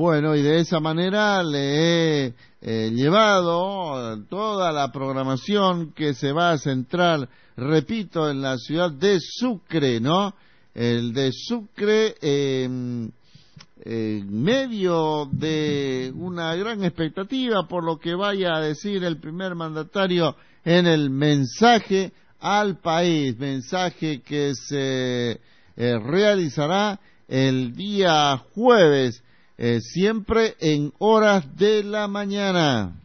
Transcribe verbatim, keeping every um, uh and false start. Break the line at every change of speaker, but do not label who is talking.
Bueno, y de esa manera le he eh, llevado toda la programación que se va a centrar, repito, en la ciudad de Sucre, ¿no? El de Sucre, eh, en medio de una gran expectativa por lo que vaya a decir el primer mandatario en el mensaje al país, mensaje que se eh, realizará el día jueves, eh, siempre en horas de la mañana.